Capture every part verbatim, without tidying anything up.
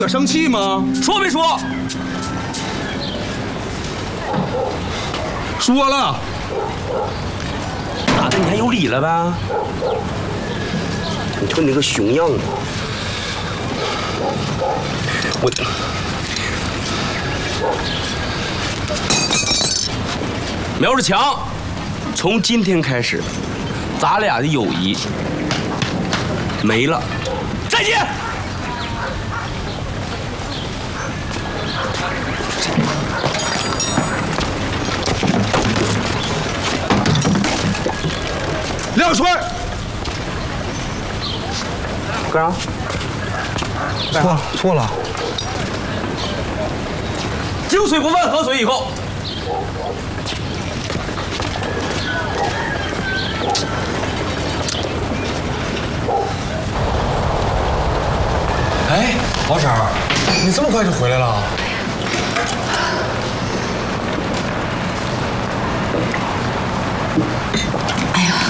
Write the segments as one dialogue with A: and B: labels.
A: 生气吗？说没说？说了。
B: 咋的？你还有理了呗？你瞅你那个熊样子，我。 苗志强，从今天开始，咱俩的友谊没了，再见。
A: 廖春，
B: 干啥？
C: 错了，错了。
B: 井水不犯河水以后。
C: 哎，老婶儿，你这么快就回来了？
D: 哎呀，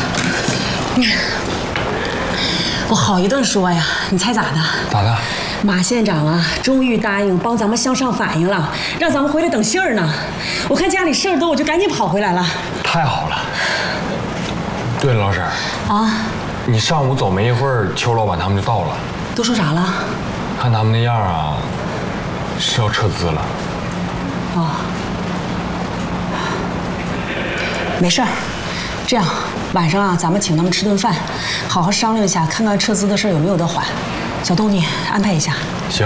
D: 我好一顿说呀，你猜咋的？
C: 咋的？
D: 马县长啊，终于答应帮咱们向上反映了，让咱们回来等信儿呢。我看家里事儿多，我就赶紧跑回来了。
C: 太好了。对了，老婶儿
D: 啊，
C: 你上午走没一会儿，邱老板他们就到了。
D: 都说啥了？
C: 看他们那样啊，是要撤资了。
D: 哦，没事儿，这样晚上啊，咱们请他们吃顿饭，好好商量一下，看看撤资的事有没有得缓。小东，你安排一下。
C: 行。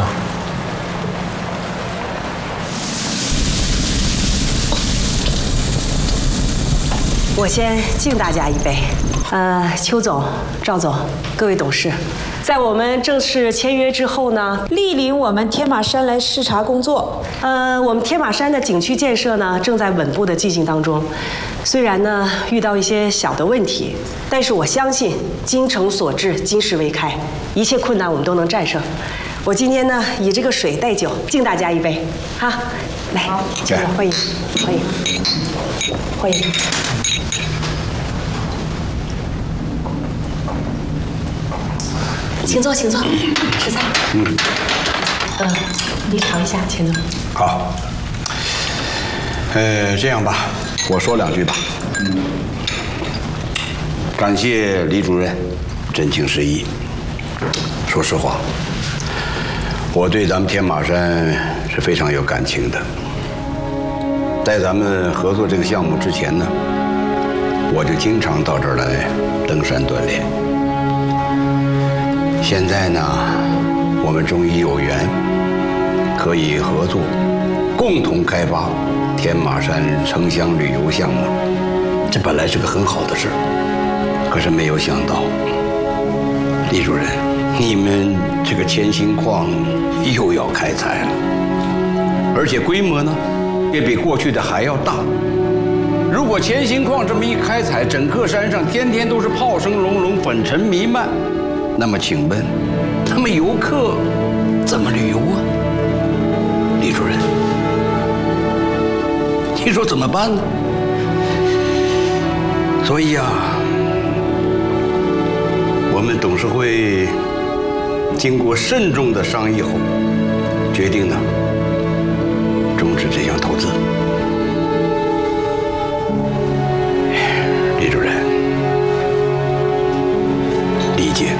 D: 我先敬大家一杯。呃，邱总、赵总，各位董事。 在我们正式签约之后呢，莅临我们天马山来视察工作。呃，我们天马山的景区建设呢，正在稳步的进行当中。虽然呢遇到一些小的问题，但是我相信精诚所至，金石为开，一切困难我们都能战胜。我今天呢以这个水代酒，敬大家一杯，哈，来，邱总，欢迎，欢迎，欢迎。 请坐，请坐，吃菜。嗯，呃，你尝一下，钱总。
E: 好。呃，这样吧，我说两句吧。嗯。感谢李主任真情实意。说实话，我对咱们天马山是非常有感情的。在咱们合作这个项目之前呢，我就经常到这儿来登山锻炼。 现在呢，我们终于有缘可以合作，共同开发天马山城乡旅游项目。这本来是个很好的事，可是没有想到，李主任，你们这个千心矿又要开采了，而且规模呢也比过去的还要大。如果千心矿这么一开采，整个山上天天都是炮声隆隆、粉尘弥漫。 那么，请问，他们游客怎么旅游啊？李主任，你说怎么办呢？所以啊，我们董事会经过慎重的商议后，决定呢，终止这项投资。李主任，理解。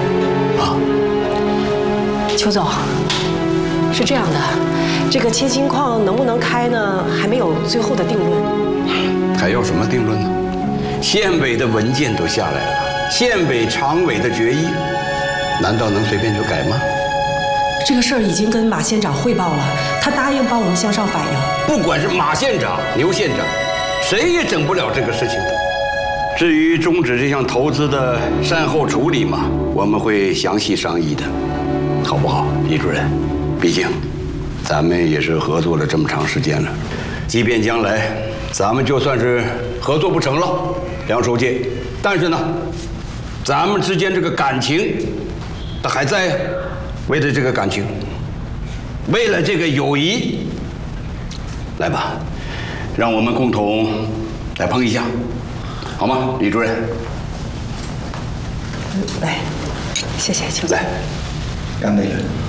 D: 邱总，是这样的，这个千心矿能不能开呢？还没有最后的定论。
E: 还要什么定论呢？县委的文件都下来了，县委常委的决议，难道能随便就改吗？
D: 这个事儿已经跟马县长汇报了，他答应帮我们向上反映。
E: 不管是马县长、牛县长，谁也整不了这个事情的。至于终止这项投资的善后处理嘛，我们会详细商议的。 好不好，李主任？毕竟，咱们也是合作了这么长时间了，即便将来咱们就算是合作不成了，梁书记，但是呢，咱们之间这个感情，它还在呀。为了这个感情，为了这个友谊，来吧，让我们共同来碰一下，好吗，李主任？
D: 来，谢谢邱总。
E: 来。干杯！